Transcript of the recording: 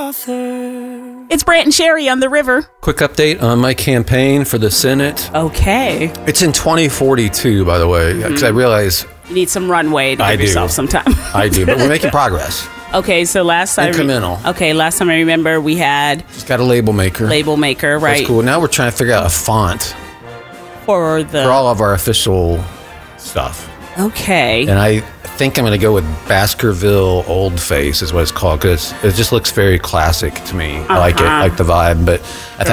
author. It's Brant and Sherry on the river. Quick update on my campaign for the Senate. Okay. It's in 2042, by the way, because I realize You need some runway to I give do. yourself some time. I do, but we're making progress. Okay, so last time. Incremental. Last time I remember we had Just got a label maker. label maker, right? That's cool. Now we're trying to figure out a font For the. for all of our official stuff. Okay. And I think I'm going to go with Baskerville Old Face is what it's called because it just looks very classic to me. I like it, like the vibe. But I